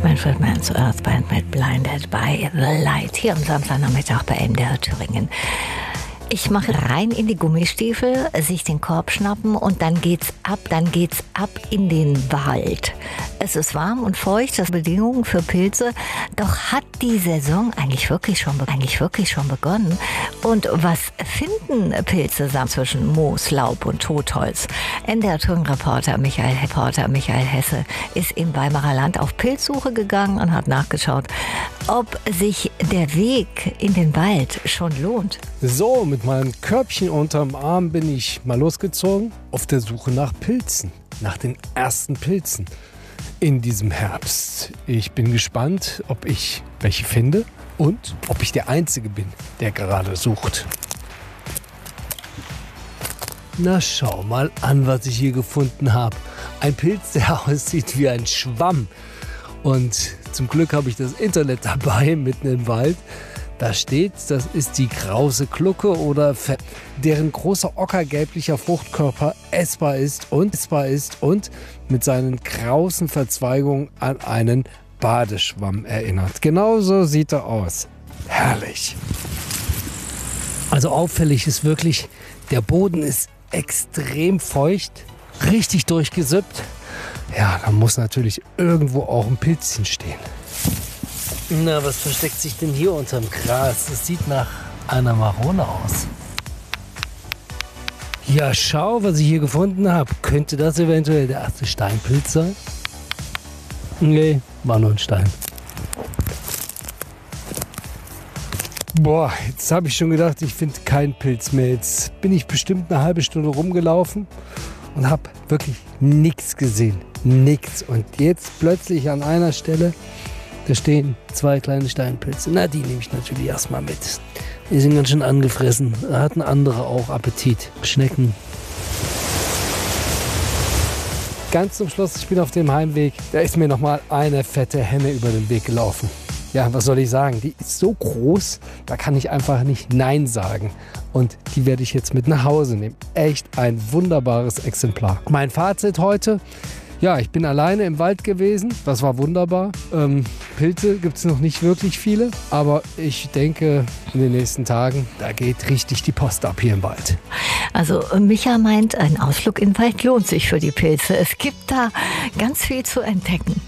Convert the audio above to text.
Manfred Mann's Earth Band mit Blinded by the Light hier am Samstagnachmittag bei MDR Thüringen. Ich mache rein in die Gummistiefel, sich den Korb schnappen und dann geht's ab in den Wald. Es ist warm und feucht, das sind Bedingungen für Pilze, doch hat die Saison eigentlich wirklich schon begonnen. Und was finden Pilze zwischen Moos, Laub und Totholz? MDR Thüringen-Reporter Michael Hesse ist im Weimarer Land auf Pilzsuche gegangen und hat nachgeschaut, ob sich der Weg in den Wald schon lohnt. So, mit meinem Körbchen unterm Arm bin ich mal losgezogen auf der Suche nach Pilzen, nach den ersten Pilzen in diesem Herbst. Ich bin gespannt, ob ich welche finde und ob ich der Einzige bin, der gerade sucht. Na, schau mal an, was ich hier gefunden habe. Ein Pilz, der aussieht wie ein Schwamm. Und zum Glück habe ich das Internet dabei, mitten im Wald. Da steht, das ist die Krause Glucke oder deren großer ockergelblicher Fruchtkörper essbar ist und mit seinen krausen Verzweigungen an einen Badeschwamm erinnert. Genauso sieht er aus. Herrlich. Also auffällig ist wirklich, der Boden ist extrem feucht, richtig durchgesippt. Ja, da muss natürlich irgendwo auch ein Pilzchen stehen. Na, was versteckt sich denn hier unterm Gras? Das sieht nach einer Marone aus. Ja, schau, was ich hier gefunden habe. Könnte das eventuell der erste Steinpilz sein? Nee, war nur ein Stein. Boah, jetzt habe ich schon gedacht, ich finde keinen Pilz mehr. Jetzt bin ich bestimmt eine halbe Stunde rumgelaufen und habe wirklich nichts gesehen. Nichts. Und jetzt plötzlich an einer Stelle, da stehen 2 kleine Steinpilze. Na, die nehme ich natürlich erstmal mit. Die sind ganz schön angefressen. Da hatten andere auch Appetit. Schnecken. Ganz zum Schluss, ich bin auf dem Heimweg. Da ist mir nochmal eine fette Henne über den Weg gelaufen. Ja, was soll ich sagen? Die ist so groß, da kann ich einfach nicht Nein sagen. Und die werde ich jetzt mit nach Hause nehmen. Echt ein wunderbares Exemplar. Mein Fazit heute: Ja, ich bin alleine im Wald gewesen. Das war wunderbar. Pilze gibt es noch nicht wirklich viele. Aber ich denke, in den nächsten Tagen, da geht richtig die Post ab hier im Wald. Also Micha meint, ein Ausflug in den Wald lohnt sich für die Pilze. Es gibt da ganz viel zu entdecken.